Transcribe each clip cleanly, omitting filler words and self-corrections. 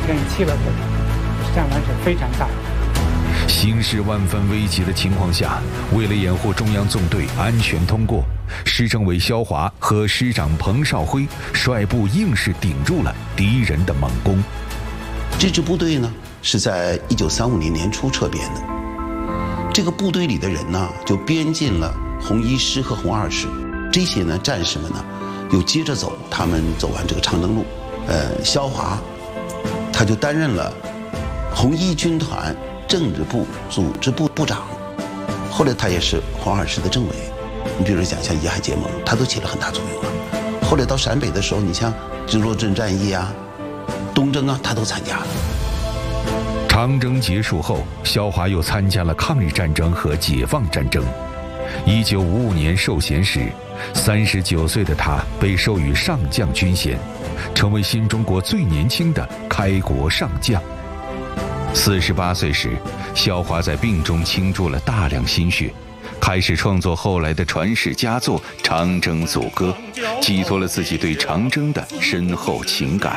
700多人，战乱是非常大的。 形势万分危急的情况下，为了掩护中央纵队安全通过，师政委萧华和师长彭绍辉率部硬是顶住了敌人的猛攻。 这支部队呢是在1935年年初撤编的，这个部队里的人呢就编进了红1师和红2师，这些呢战士们呢又接着走，他们走完这个长征路，萧华他就担任了红1军团政治部组织部部长，后来他也是红2师的政委。你比如讲像怡海结盟，他都起了很大作用了。后来到陕北的时候，你像直洛镇战役啊、东征啊，他都参加了。 长征结束后，萧华又参加了抗日战争和解放战争。1955年授衔时，39岁的他被授予上将军衔，成为新中国最年轻的开国上将。48岁时，萧华在病中倾注了大量心血，开始创作后来的传世佳作《长征组歌》，寄托了自己对长征的深厚情感。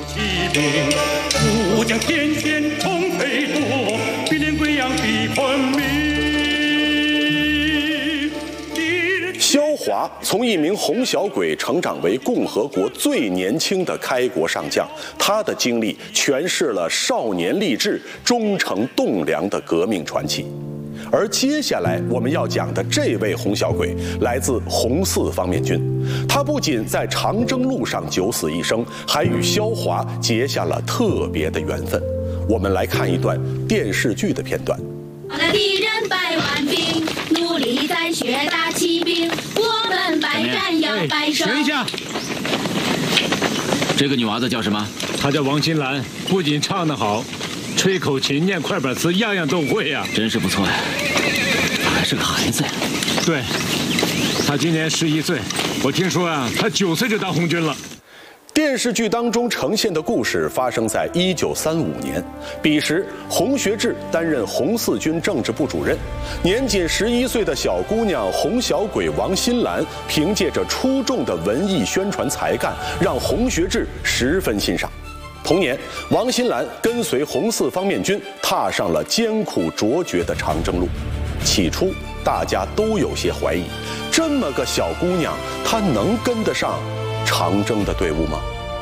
吾将天险冲飞夺，必连贵阳必昆明。 萧华从一名红小鬼成长为共和国最年轻的开国上将，他的经历诠释了少年立志、忠诚栋梁的革命传奇。而接下来我们要讲的这位红小鬼来自红4方面军，他不仅在长征路上九死一生，还与萧华结下了特别的缘分。我们来看一段电视剧的片段。 敌人100万兵，努力在血打骑兵，我们百战要百胜。 停一下！这个女娃子叫什么？她叫王新兰，不仅唱得好，吹口琴、念快板词，样样都会呀， 真是不错呀。她还是个孩子呀。 对，她今年11岁，我听说啊，她9岁就当红军了。 电视剧当中呈现的故事发生在1935年，彼时洪学智担任红4军政治部主任，年仅11岁的小姑娘洪小鬼王新兰，凭借着出众的文艺宣传才干，让洪学智十分欣赏。同年，王新兰跟随红4方面军踏上了艰苦卓绝的长征路。起初，大家都有些怀疑，这么个小姑娘，她能跟得上长征的队伍吗？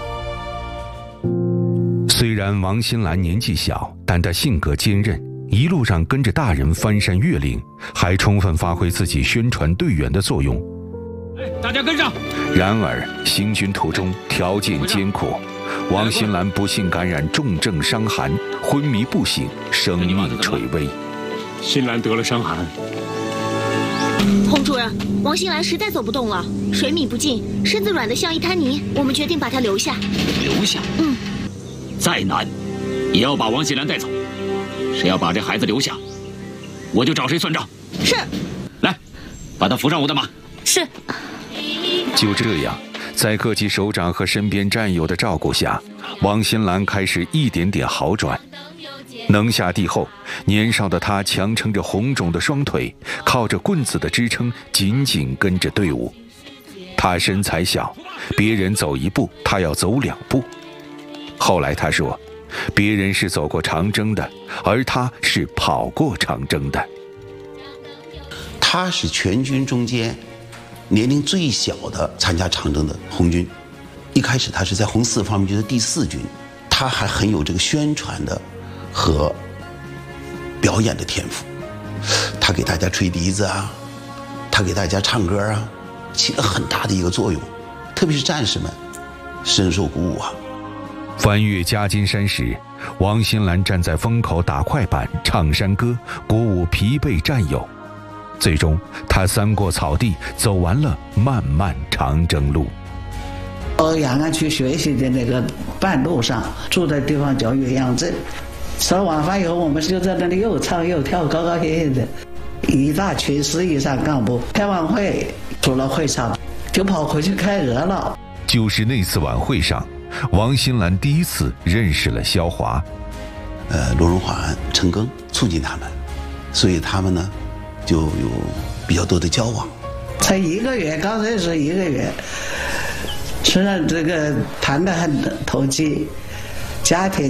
虽然王新兰年纪小，但她性格坚韧，一路上跟着大人翻山越岭，还充分发挥自己宣传队员的作用。 大家跟上！ 然而行军途中条件艰苦，王新兰不幸感染重症伤寒，昏迷不醒，生命垂危。 新兰得了伤寒。 洪主任，王新兰实在走不动了，水米不进，身子软得像一滩泥，我们决定把她留下。 留下？再难，也要把王新兰带走。谁要把这孩子留下，我就找谁算账。 是。 来，把他扶上我的马。 是。 就这样，在各级首长和身边战友的照顾下，王新兰开始一点点好转。能下地后，年少的他强撑着红肿的双腿，靠着棍子的支撑，紧紧跟着队伍。他身材小，别人走1步，他要走2步。后来他说，别人是走过长征的，而他是跑过长征的。 他是全军中间年龄最小的参加长征的红军。一开始他是在红4方面军的第4军，他还很有这个宣传的和表演的天赋。他给大家吹笛子啊，他给大家唱歌啊，起了很大的一个作用，特别是战士们深受鼓舞啊。 翻越夹金山时，王新兰站在风口打快板唱山歌，鼓舞疲惫战友。最终他3过草地，走完了漫漫长征路。 延安去学习的那个半路上，住的地方叫岳阳镇。吃了晚饭以后，我们就在那里又唱又跳，高高兴兴的。一大群10以上干部开完会，出了会场就跑回去开鹅了。 就是那次晚会上，王新兰第一次认识了萧华。 罗荣桓、陈赓促进他们，所以他们呢就有比较多的交往。 才1个月，刚认识1个月，虽然这个谈得很投机，家庭